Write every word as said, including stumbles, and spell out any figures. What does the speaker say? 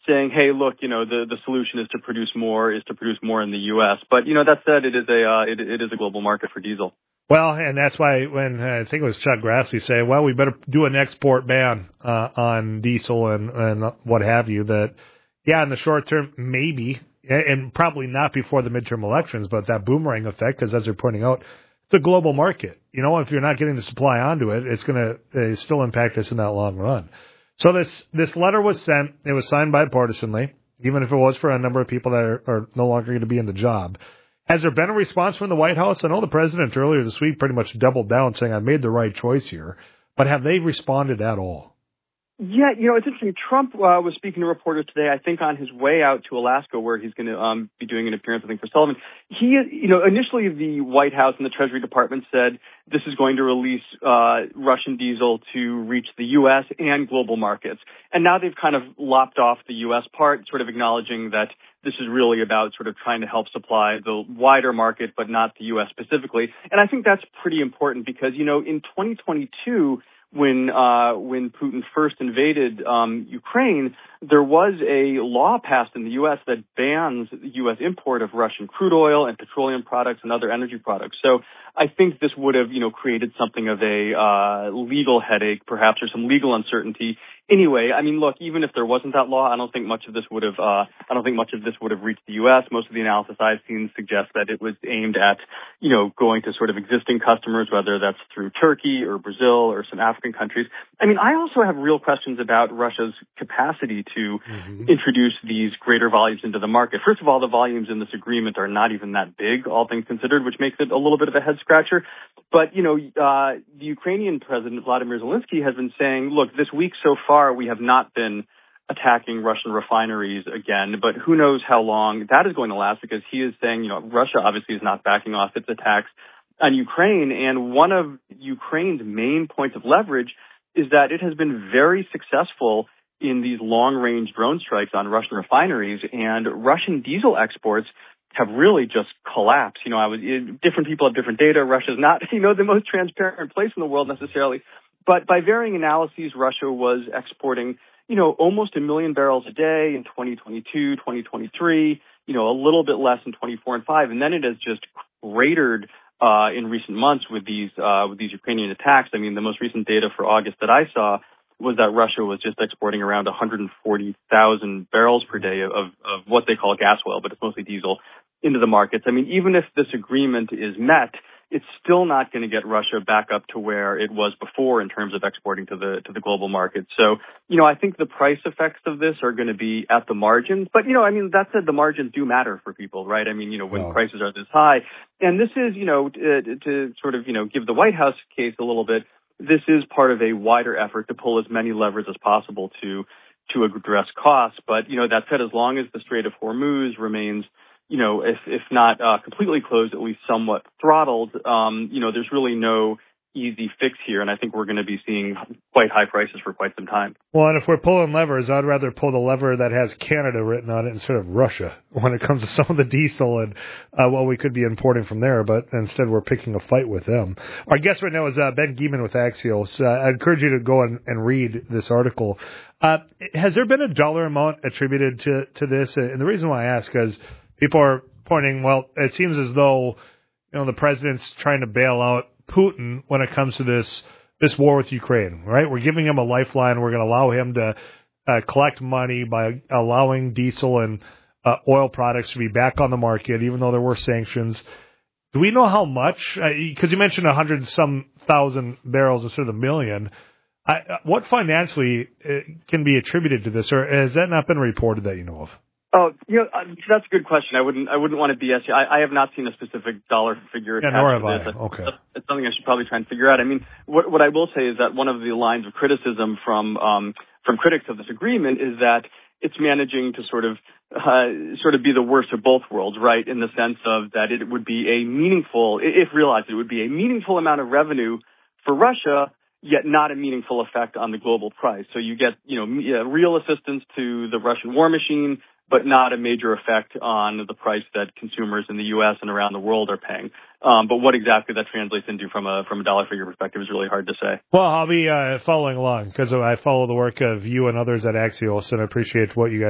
saying, hey, look, you know, the, the solution is to produce more, is to produce more in the U S. But, you know, that said, it is a uh, it, it is a global market for diesel. Well, and that's why when uh, I think it was Chuck Grassley saying, well, we better do an export ban uh, on diesel and, and what have you, that, yeah, in the short term, maybe, and probably not before the midterm elections, but that boomerang effect, because as they're pointing out, it's a global market. You know, if you're not getting the supply onto it, it's going to uh, still impact us in that long run. So this, this letter was sent. It was signed bipartisanly, even if it was for a number of people that are, are no longer going to be in the job. Has there been a response from the White House? I know the president earlier this week pretty much doubled down saying, I made the right choice here. But have they responded at all? Yeah, you know, it's interesting. Trump uh, was speaking to reporters today, I think on his way out to Alaska, where he's going to um, be doing an appearance, I think, for Sullivan. He, you know, initially the White House and the Treasury Department said this is going to release uh, Russian diesel to reach the U S and global markets. And now they've kind of lopped off the U S part, sort of acknowledging that this is really about sort of trying to help supply the wider market, but not the U S specifically. And I think that's pretty important because, you know, in twenty twenty-two, when uh, when Putin first invaded um, Ukraine, there was a law passed in the U S that bans U S import of Russian crude oil and petroleum products and other energy products. So I think this would have, you know, created something of a uh, legal headache, perhaps, or some legal uncertainty. Anyway, I mean, look, even if there wasn't that law, I don't think much of this would have. Uh, I don't think much of this would have reached the U S. Most of the analysis I've seen suggests that it was aimed at, you know, going to sort of existing customers, whether that's through Turkey or Brazil or some African countries. I mean, I also have real questions about Russia's capacity to mm-hmm. introduce these greater volumes into the market. First of all, the volumes in this agreement are not even that big, all things considered, which makes it a little bit of a head scratcher. But, you know, uh, the Ukrainian president, Vladimir Zelensky, has been saying, look, this week so far we have not been attacking Russian refineries again, but who knows how long that is going to last, because he is saying, you know, Russia obviously is not backing off its attacks on Ukraine. And one of Ukraine's main points of leverage is that it has been very successful in these long-range drone strikes on Russian refineries, and Russian diesel exports have really just collapsed. You know, I was it, different people have different data. Russia's not, you know, the most transparent place in the world necessarily, but by varying analyses, Russia was exporting, you know, almost a million barrels a day in twenty twenty-two, twenty twenty-three. You know, a little bit less in twenty-four and five, and then it has just cratered uh, in recent months with these uh, with these Ukrainian attacks. I mean, the most recent data for August that I saw was that Russia was just exporting around one hundred forty thousand barrels per day of, of what they call gas oil, but it's mostly diesel, into the markets. I mean, even if this agreement is met, it's still not going to get Russia back up to where it was before in terms of exporting to the to the global market. So, you know, I think the price effects of this are going to be at the margins. But, you know, I mean, that said, the margins do matter for people, right? I mean, you know, when wow. prices are this high. And this is, you know, to, to sort of, you know, give the White House case a little bit, this is part of a wider effort to pull as many levers as possible to to address costs. But, you know, that said, as long as the Strait of Hormuz remains, you know, if if not uh, completely closed, at least somewhat throttled, um, you know, there's really no easy fix here. And I think we're going to be seeing quite high prices for quite some time. Well, and if we're pulling levers, I'd rather pull the lever that has Canada written on it instead of Russia when it comes to some of the diesel and uh, what we could be importing from there. But instead, we're picking a fight with them. Our guest right now is uh, Ben Geman with Axios. Uh, I encourage you to go and, and read this article. Uh, has there been a dollar amount attributed to, to this? And the reason why I ask is people are pointing, well, it seems as though, you know, the president's trying to bail out Putin when it comes to this this war with Ukraine, right? We're giving him a lifeline. We're going to allow him to uh, collect money by allowing diesel and uh, oil products to be back on the market, even though there were sanctions. Do we know how much? Because uh, you mentioned a hundred some thousand barrels instead of a million. I, what financially uh, can be attributed to this, or has that not been reported that you know of? Oh, you know, uh, that's a good question. I wouldn't, I wouldn't want to B S you. I, I have not seen a specific dollar figure attached yeah, nor have to this. I. Okay. It's, it's something I should probably try and figure out. I mean, what, what I will say is that one of the lines of criticism from, um, from critics of this agreement is that it's managing to sort of, uh, sort of be the worst of both worlds, right? In the sense of that it would be a meaningful, if realized, it would be a meaningful amount of revenue for Russia, yet not a meaningful effect on the global price. So you get, you know, real assistance to the Russian war machine, but not a major effect on the price that consumers in the U S and around the world are paying. Um, but what exactly that translates into from a from a dollar figure perspective is really hard to say. Well, I'll be uh, following along because I follow the work of you and others at Axios, and I appreciate what you guys